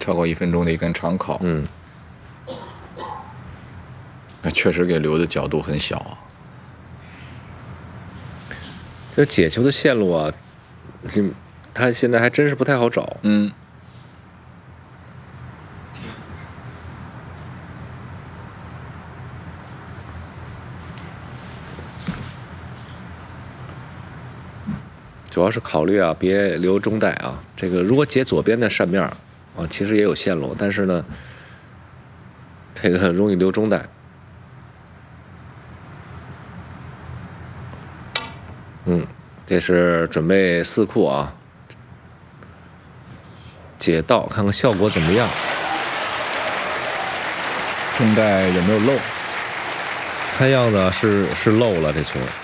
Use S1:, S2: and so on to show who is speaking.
S1: 超过1分钟的一根长烤。确实给留的角度很小啊。
S2: 这解球的线路啊，它现在还真是不太好找。主要是考虑啊，别留中带啊。这个如果解左边的扇面啊，其实也有线路，但是呢，这个容易留中带。这是准备4库啊，解道看看效果怎么样。
S1: 中带有没有漏？
S2: 看样子是漏了这球。